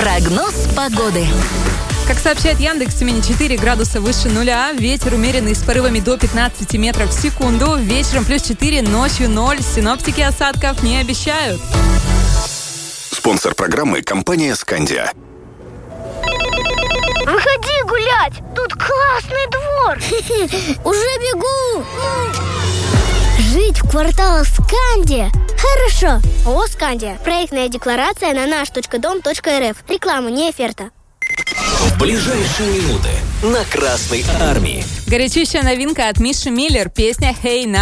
Прогноз погоды. Как сообщает Яндекс, в Тюмени 4 градуса выше нуля, ветер умеренный с порывами до 15 метров в секунду, вечером плюс 4, ночью 0, синоптики осадков не обещают. Спонсор программы — компания «Скандия». Выходи гулять, тут классный двор. Уже бегу. Жить в кварталах Скандия хорошо. ООО «Скандия». Проектная декларация на наш.дом.рф. Реклама, не оферта. В ближайшие минуты на Красной Армии. Горячущая новинка от Миши Миллер, песня «Hey Now».